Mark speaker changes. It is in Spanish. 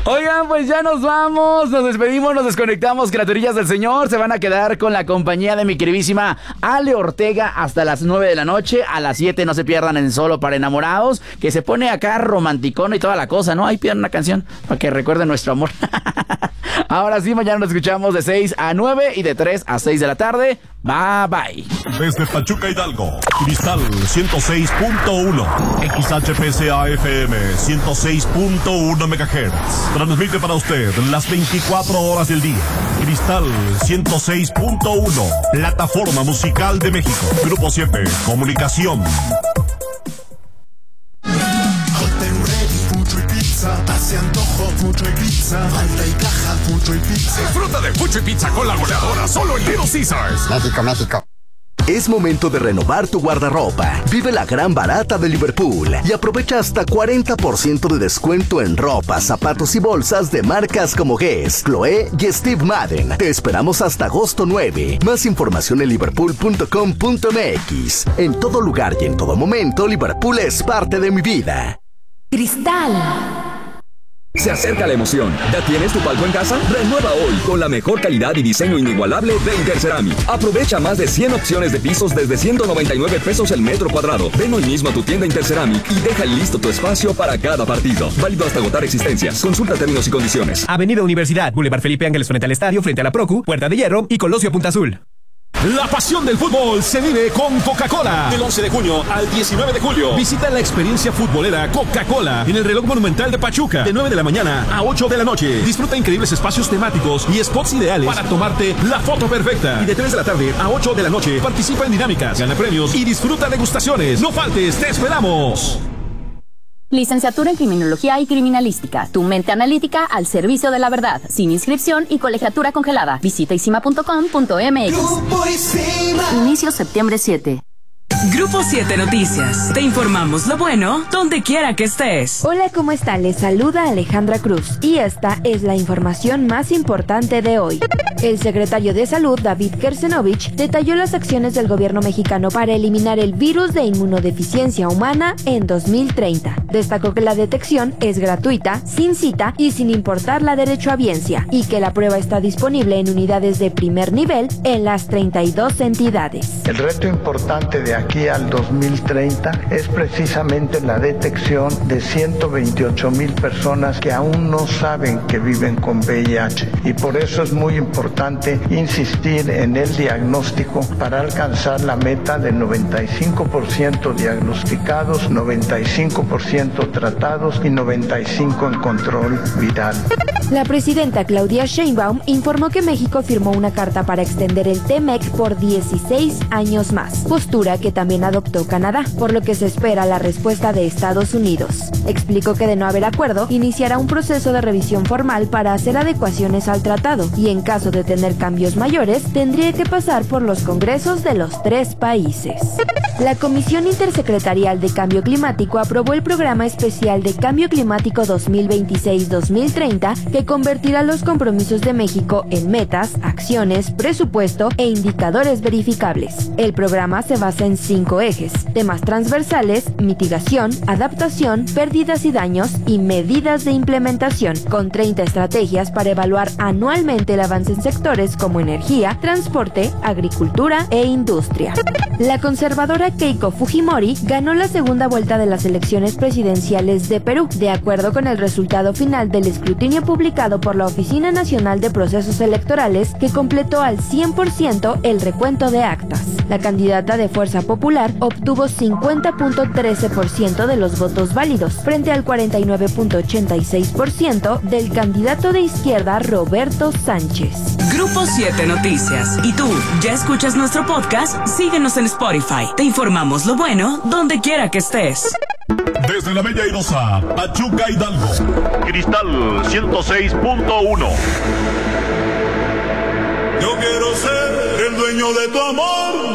Speaker 1: Oigan, pues ya nos vamos, nos despedimos, nos desconectamos, criaturillas del Señor. Se van a quedar con la compañía de mi queridísima Ale Ortega hasta las 9 de la noche. A las 7 no se pierdan en Solo para Enamorados, que se pone acá romanticón y toda la cosa, ¿no? Ahí pidan una canción para que recuerden nuestro amor. Ahora sí, mañana nos escuchamos de 6 a 9 y de 3 a 6 de la tarde. Bye, bye.
Speaker 2: Desde Pachuca, Hidalgo, Cristal 106.1, XHPCA-FM 106.1 MHz. Transmite para usted las 24 horas del día. Cristal 106.1, plataforma musical de México. Grupo 7, comunicación.
Speaker 3: Hace antojo, mucho y pizza. Falta y caja, mucho y pizza.
Speaker 4: Disfruta de mucho y pizza con la goleadora solo en Little Caesars.
Speaker 3: México, México.
Speaker 5: Es momento de renovar tu guardarropa. Vive la gran barata de Liverpool y aprovecha hasta 40% de descuento en ropa, zapatos y bolsas de marcas como Guess, Chloé y Steve Madden. Te esperamos hasta agosto 9. Más información en liverpool.com.mx. En todo lugar y en todo momento, Liverpool es parte de mi vida.
Speaker 6: Cristal.
Speaker 7: Se acerca la emoción. ¿Ya tienes tu palco en casa? Renueva hoy con la mejor calidad y diseño inigualable de Interceramic. Aprovecha más de 100 opciones de pisos desde 199 pesos el metro cuadrado. Ven hoy mismo a tu tienda Interceramic y deja listo tu espacio para cada partido. Válido hasta agotar existencias. Consulta términos y condiciones.
Speaker 8: Avenida Universidad, Boulevard Felipe Ángeles frente al estadio, frente a la Procu, Puerta de Hierro y Colosio Punta Azul.
Speaker 4: La pasión del fútbol se vive con Coca-Cola. Del 11 de junio al 19 de julio. Visita la experiencia futbolera Coca-Cola en el reloj monumental de Pachuca. De 9 de la mañana a 8 de la noche. Disfruta increíbles espacios temáticos y spots ideales para tomarte la foto perfecta. Y de 3 de la tarde a 8 de la noche participa en dinámicas, gana premios y disfruta degustaciones. No faltes, te esperamos.
Speaker 6: Licenciatura en Criminología y Criminalística. Tu mente analítica al servicio de la verdad. Sin inscripción y colegiatura congelada. Visita isima.com.mx. Inicio septiembre 7.
Speaker 9: Grupo 7 Noticias. Te informamos lo bueno donde quiera que estés.
Speaker 10: Hola, ¿cómo están? Les saluda Alejandra Cruz y esta es la información más importante de hoy. El secretario de Salud, David Kersenovich, detalló las acciones del gobierno mexicano para eliminar el virus de inmunodeficiencia humana en 2030. Destacó que la detección es gratuita, sin cita y sin importar la derechohabiencia, y que la prueba está disponible en unidades de primer nivel en las 32 entidades.
Speaker 11: El reto importante de aquí al 2030 es precisamente la detección de 128,000 personas que aún no saben que viven con VIH, y por eso es muy importante insistir en el diagnóstico para alcanzar la meta de 95% diagnosticados, 95% tratados y 95% en control viral.
Speaker 10: La presidenta Claudia Sheinbaum informó que México firmó una carta para extender el TEMEC por 16 años más, postura que también adoptó Canadá, por lo que se espera la respuesta de Estados Unidos. Explicó que de no haber acuerdo, iniciará un proceso de revisión formal para hacer adecuaciones al tratado, y en caso de tener cambios mayores, tendría que pasar por los congresos de los 3 países. La Comisión Intersecretarial de Cambio Climático aprobó el Programa Especial de Cambio Climático 2026-2030, que convertirá los compromisos de México en metas, acciones, presupuesto e indicadores verificables. El programa se basa en 5 ejes: temas transversales, mitigación, adaptación, pérdidas y daños y medidas de implementación, con 30 estrategias para evaluar anualmente el avance en sectores como energía, transporte, agricultura e industria. La conservadora Keiko Fujimori ganó la segunda vuelta de las elecciones presidenciales de Perú, de acuerdo con el resultado final del escrutinio publicado por la Oficina Nacional de Procesos Electorales, que completó al 100% el recuento de actas. La candidata de Fuerza Popular obtuvo 50.13% de los votos válidos, frente al 49.86% del candidato de izquierda Roberto Sánchez.
Speaker 9: Grupo 7 Noticias. ¿Y tú, ya escuchas nuestro podcast? Síguenos en Spotify. Te informamos lo bueno donde quiera que estés.
Speaker 2: Desde la Bella Airosa, Pachuca, Hidalgo, Cristal 106.1.
Speaker 3: Yo quiero ser el dueño de tu amor.